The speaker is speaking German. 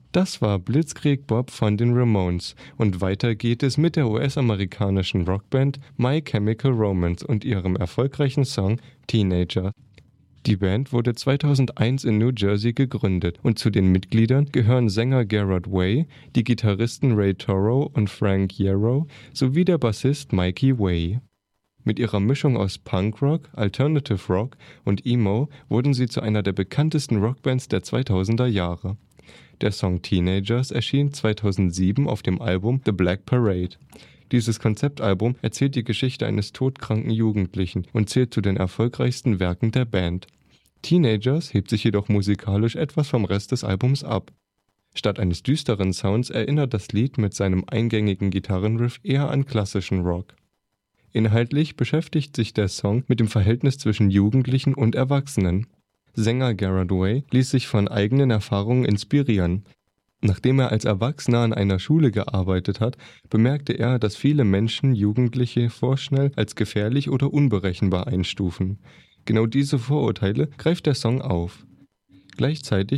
Das war Blitzkrieg Bob von den Ramones und weiter geht es mit der US-amerikanischen Rockband My Chemical Romance und ihrem erfolgreichen Song Teenager. Die Band wurde 2001 in New Jersey gegründet und zu den Mitgliedern gehören Sänger Gerard Way, die Gitarristen Ray Toro und Frank Iero sowie der Bassist Mikey Way. Mit ihrer Mischung aus Punkrock, Alternative Rock und Emo wurden sie zu einer der bekanntesten Rockbands der 2000er Jahre. Der Song Teenagers erschien 2007 auf dem Album The Black Parade. Dieses Konzeptalbum erzählt die Geschichte eines todkranken Jugendlichen und zählt zu den erfolgreichsten Werken der Band. Teenagers hebt sich jedoch musikalisch etwas vom Rest des Albums ab. Statt eines düsteren Sounds erinnert das Lied mit seinem eingängigen Gitarrenriff eher an klassischen Rock. Inhaltlich beschäftigt sich der Song mit dem Verhältnis zwischen Jugendlichen und Erwachsenen. Sänger Gerard Way ließ sich von eigenen Erfahrungen inspirieren. Nachdem er als Erwachsener an einer Schule gearbeitet hat, bemerkte er, dass viele Menschen Jugendliche vorschnell als gefährlich oder unberechenbar einstufen. Genau diese Vorurteile greift der Song auf. Gleichzeitig